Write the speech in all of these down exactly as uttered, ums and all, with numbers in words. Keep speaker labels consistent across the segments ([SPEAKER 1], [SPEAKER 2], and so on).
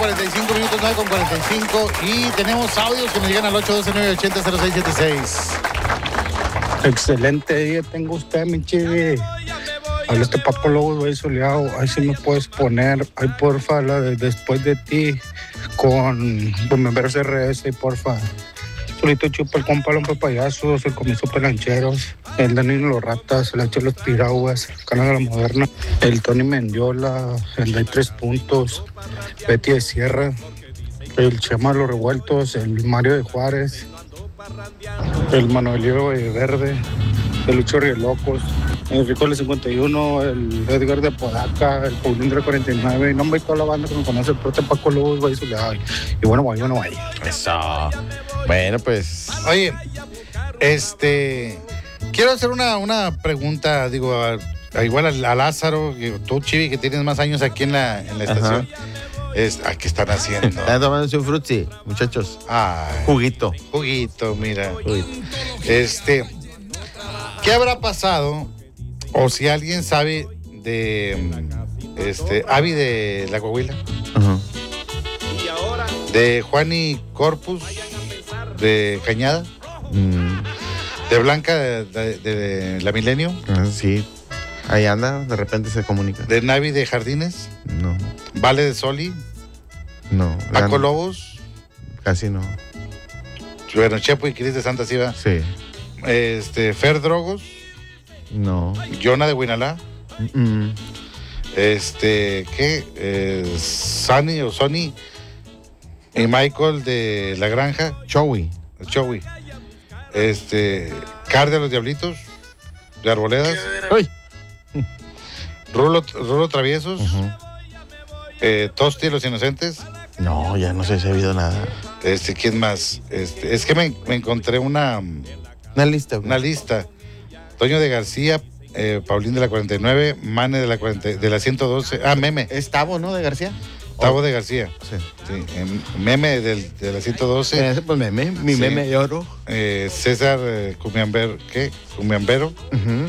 [SPEAKER 1] cuarenta y cinco minutos, nueve con cuarenta y cinco. Y tenemos audios que nos llegan al ocho uno dos, nueve ocho cero, cero seis siete seis.
[SPEAKER 2] Excelente día tengo usted, mi chivi. Habla este Paco Lobos, güey, soleado. Ahí sí me puedes poner, ay, porfa, la de Después de Ti con Bomberos R S, porfa. Solito chupa el compa Lompe Payasos, el Comienzo Pelancheros, el Danilo Los Ratas, el H Los Piraguas, Canal de la Moderna, el Tony Mendiola, el de Tres Puntos, Betty de Sierra, el Chema de los Revueltos, el Mario de Juárez, el Manuelio de Verde, el Lucho Rielocos, el Ricole cincuenta y uno, el Edgar de Apodaca, el Paulín de cuarenta y nueve, y no me toda la banda que me conoce, el prote Paco Lobos, güey, soleado. Y bueno, güey, bueno, güey.
[SPEAKER 3] Eso. Bueno, pues.
[SPEAKER 1] Oye, este. Quiero hacer una, una pregunta, digo, a, a igual a, a Lázaro, que tú, Chivi, que tienes más años aquí en la, en la estación. Es, ¿a qué están haciendo?
[SPEAKER 3] Están tomando un frutzi, muchachos.
[SPEAKER 1] Ay,
[SPEAKER 3] juguito.
[SPEAKER 1] Juguito, mira. Juguito. Este. ¿Qué habrá pasado? O si alguien sabe de. Este. Avi de la Coahuila.
[SPEAKER 3] Ajá.
[SPEAKER 1] De Juani Corpus. De Cañada.
[SPEAKER 3] Mm.
[SPEAKER 1] De Blanca de, de, de la Milenio.
[SPEAKER 3] Ah, sí. Ahí anda, de repente se comunica.
[SPEAKER 1] De Navi de Jardines.
[SPEAKER 3] No.
[SPEAKER 1] Vale de Soli.
[SPEAKER 3] No.
[SPEAKER 1] Paco Lobos.
[SPEAKER 3] Casi no.
[SPEAKER 1] Bueno, Chepo y Cris de Santa Ciba.
[SPEAKER 3] Sí.
[SPEAKER 1] Este, Fer Drogos.
[SPEAKER 3] No.
[SPEAKER 1] Jonah de Huinalá.
[SPEAKER 3] Mm-mm.
[SPEAKER 1] Este, ¿qué? Eh, Sunny o Sony. Y Michael de La Granja.
[SPEAKER 3] Chowi.
[SPEAKER 1] Chowi. Este, Car de los Diablitos. De Arboledas.
[SPEAKER 3] Uy.
[SPEAKER 1] Rulo, Rulo Traviesos.
[SPEAKER 3] Uh-huh.
[SPEAKER 1] eh, Tosti de los Inocentes.
[SPEAKER 3] No, ya no sé si ha habido nada.
[SPEAKER 1] Este, ¿quién más? Este, es que me, me encontré una,
[SPEAKER 3] Una lista.
[SPEAKER 1] una lista. Toño de García, eh, Paulín de la cuarenta y nueve, Mane de la, cuarenta, de la ciento doce. Ah, Meme.
[SPEAKER 3] ¿Es Tavo, no? De García.
[SPEAKER 1] Tavo de García.
[SPEAKER 3] Sí.
[SPEAKER 1] Sí, em, Meme del, de la ciento doce.
[SPEAKER 3] Ese pues meme, mi
[SPEAKER 1] Sí.
[SPEAKER 3] meme de oro.
[SPEAKER 1] Eh, César eh, Cumiamber, ¿qué? Cumiambero.
[SPEAKER 3] Uh-huh.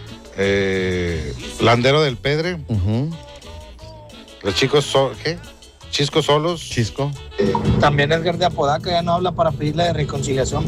[SPEAKER 1] Eh, Landero del Pedre.
[SPEAKER 3] Uh-huh.
[SPEAKER 1] Los chicos, so, ¿qué? Chisco Solos.
[SPEAKER 3] Chisco.
[SPEAKER 4] También Edgar de Apodaca ya no habla para pedirle de reconciliación.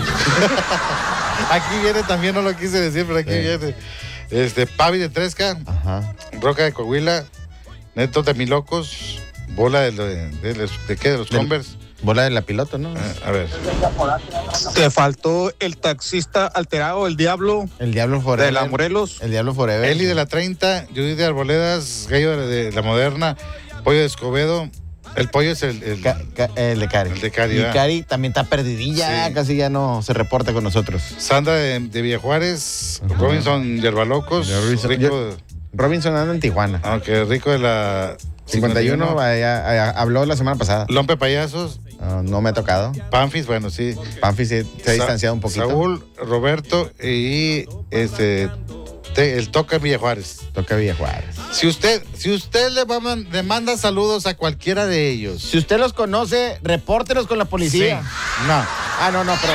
[SPEAKER 1] Aquí viene, también no lo quise decir, pero aquí
[SPEAKER 3] Sí.
[SPEAKER 1] viene. Este, Pavi de Tresca.
[SPEAKER 3] Ajá.
[SPEAKER 1] Roca de Coahuila. Neto de Milocos. Bola de, de, de, de, ¿de qué? De los
[SPEAKER 3] Del-
[SPEAKER 1] Converse.
[SPEAKER 3] Bola de la piloto, ¿no?
[SPEAKER 1] Ah, a ver.
[SPEAKER 2] Te faltó el taxista alterado, el Diablo,
[SPEAKER 3] El Diablo Forever.
[SPEAKER 2] de la Morelos.
[SPEAKER 3] El Diablo Forever.
[SPEAKER 1] Eli de la treinta. Judith de Arboledas. Gallo de, de la Moderna. Pollo de Escobedo. El pollo es el. el
[SPEAKER 3] Ca- ca- el de Cari.
[SPEAKER 1] El de Cari,
[SPEAKER 3] Y
[SPEAKER 1] ¿verdad?
[SPEAKER 3] Cari también está perdidilla,
[SPEAKER 1] Sí.
[SPEAKER 3] casi ya no se reporta con nosotros.
[SPEAKER 1] Sandra de, de Villajuárez.
[SPEAKER 3] Ajá.
[SPEAKER 1] Robinson Yerbalocos.
[SPEAKER 3] Robinson-
[SPEAKER 1] Rico.
[SPEAKER 3] yo- Robinson anda en Tijuana.
[SPEAKER 1] Aunque rico de la.
[SPEAKER 3] cincuenta y uno, vaya, vaya, habló la semana pasada.
[SPEAKER 1] Lompe Payasos.
[SPEAKER 3] Ah, no me ha tocado.
[SPEAKER 1] Panfis, bueno, sí.
[SPEAKER 3] Panfi se, se ha
[SPEAKER 1] Sa-
[SPEAKER 3] distanciado un poquito.
[SPEAKER 1] Saúl, Roberto y este te- el Toca Villajuárez.
[SPEAKER 3] Toca Villajuárez.
[SPEAKER 1] Si usted, si usted le, va, man- le manda saludos a cualquiera de ellos.
[SPEAKER 3] Si usted los conoce, repórtelos con la policía.
[SPEAKER 1] Sí. No,
[SPEAKER 3] Ah, no, no, pero.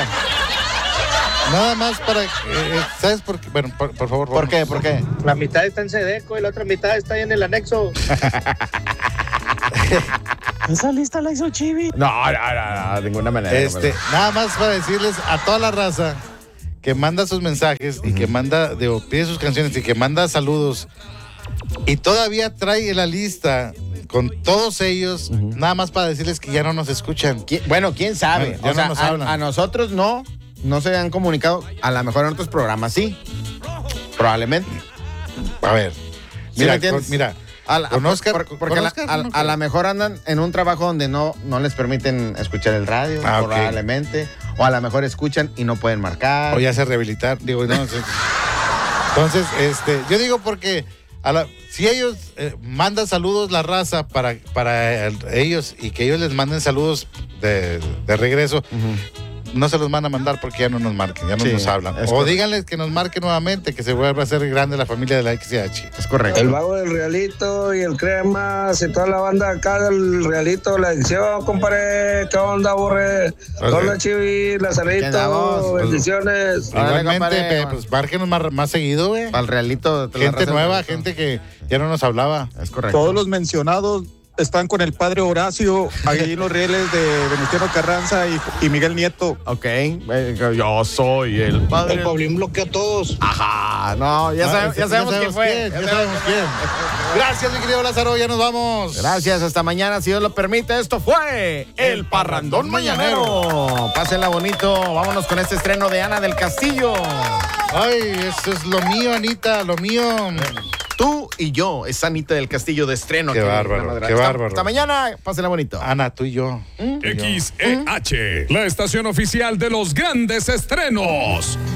[SPEAKER 1] nada más para. eh, eh, ¿Sabes por qué? Bueno, por, por favor.
[SPEAKER 3] ¿Por
[SPEAKER 1] vamos.
[SPEAKER 3] qué? ¿Por qué?
[SPEAKER 4] La mitad está en Sedeco y la otra mitad está ahí en el anexo.
[SPEAKER 2] Esa lista la hizo Chivi.
[SPEAKER 3] No, no, no, no, de ninguna manera.
[SPEAKER 1] Este, nada más para decirles a toda la raza que manda sus mensajes y que manda, de, pide sus canciones y que manda saludos y todavía trae la lista con todos ellos,
[SPEAKER 3] Ujú.
[SPEAKER 1] nada más para decirles que ya no nos escuchan.
[SPEAKER 3] ¿Qui- Bueno, quién sabe.
[SPEAKER 1] Bueno, ya
[SPEAKER 3] o
[SPEAKER 1] no
[SPEAKER 3] sea,
[SPEAKER 1] nos
[SPEAKER 3] a-
[SPEAKER 1] hablan.
[SPEAKER 3] a, nosotros no, no se han comunicado. A lo mejor en otros programas sí. Probablemente.
[SPEAKER 1] A ver,
[SPEAKER 3] ¿Sí
[SPEAKER 1] mira,
[SPEAKER 3] me entiendes?
[SPEAKER 1] con- mira,
[SPEAKER 3] A la-
[SPEAKER 1] Con Oscar-
[SPEAKER 3] por- porque
[SPEAKER 1] con
[SPEAKER 3] a la-
[SPEAKER 1] Oscar,
[SPEAKER 3] a,
[SPEAKER 1] no,
[SPEAKER 3] a lo mejor andan en un trabajo donde no, no les permiten escuchar el radio,
[SPEAKER 1] Ah, ok.
[SPEAKER 3] probablemente. O a lo mejor escuchan y no pueden marcar.
[SPEAKER 1] o ya se rehabilitar, digo, no, sí. Entonces, este, yo digo porque a la, si ellos eh, mandan saludos la raza para, para el- ellos y que ellos les manden saludos de, de regreso,
[SPEAKER 3] Ujú.
[SPEAKER 1] no se los van a mandar porque ya no nos marquen, ya no
[SPEAKER 3] Sí,
[SPEAKER 1] nos hablan.
[SPEAKER 3] es
[SPEAKER 1] O
[SPEAKER 3] correcto.
[SPEAKER 1] díganles que nos marquen nuevamente, que se vuelva a hacer grande la familia de la X H.
[SPEAKER 3] Es correcto.
[SPEAKER 5] El vago del Realito y el Cremas y toda la banda acá del Realito, la edición, compadre. ¿Qué onda, borre? Hola, Chivi,
[SPEAKER 3] ¿Qué
[SPEAKER 5] Lazarito,
[SPEAKER 3] andamos? Pues,
[SPEAKER 5] bendiciones.
[SPEAKER 3] Órale,
[SPEAKER 1] Igualmente,
[SPEAKER 3] compadre.
[SPEAKER 1] pe- pues márquenos más, más seguido, güey.
[SPEAKER 3] Para el realito. de la
[SPEAKER 1] Gente
[SPEAKER 3] raza del
[SPEAKER 1] nueva,
[SPEAKER 3] Realito.
[SPEAKER 1] gente que ya no nos hablaba.
[SPEAKER 3] Es correcto.
[SPEAKER 2] Todos los mencionados
[SPEAKER 6] están con el padre Horacio, ahí en los rieles de Venustiano Carranza y, y Miguel Nieto.
[SPEAKER 3] Ok, yo soy el padre.
[SPEAKER 4] El Paulín bloquea a todos.
[SPEAKER 3] Ajá, no, ya,
[SPEAKER 1] Ah,
[SPEAKER 3] sabe-
[SPEAKER 1] ese-
[SPEAKER 3] ya sabemos quién fue.
[SPEAKER 1] quién, ya sabemos quién. Gracias, mi querido Lázaro, ya nos vamos.
[SPEAKER 3] Gracias, hasta mañana, si Dios lo permite. Esto fue El Parrandón Mañanero. Pásenla bonito, vámonos con este estreno de Ana del Castillo.
[SPEAKER 1] Ay, esto es lo mío, Anita, lo mío.
[SPEAKER 3] Tú y yo, es Anita del Castillo de estreno.
[SPEAKER 1] Qué
[SPEAKER 3] aquí en
[SPEAKER 1] bárbaro,
[SPEAKER 3] La Madre.
[SPEAKER 1] qué
[SPEAKER 3] Hasta-
[SPEAKER 1] bárbaro.
[SPEAKER 3] Hasta mañana, pásenla bonito.
[SPEAKER 1] Ana, tú y yo.
[SPEAKER 7] X E H, la estación oficial de los grandes estrenos.